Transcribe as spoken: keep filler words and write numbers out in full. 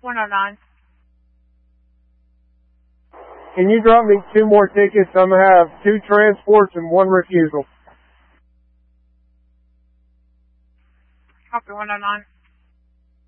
one oh nine. Can you drop me two more tickets? I'm going to have two transports and one refusal. Copy one oh nine.